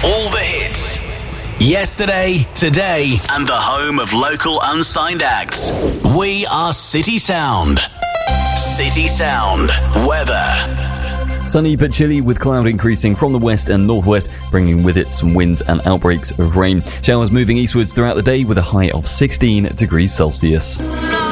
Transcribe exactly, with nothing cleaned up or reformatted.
All the hits. Yesterday, today, and the home of local unsigned acts. We are City Sound. City Sound. Weather. Sunny but chilly with cloud increasing from the west and northwest, bringing with it some wind and outbreaks of rain. Showers moving eastwards throughout the day with a high of sixteen degrees Celsius.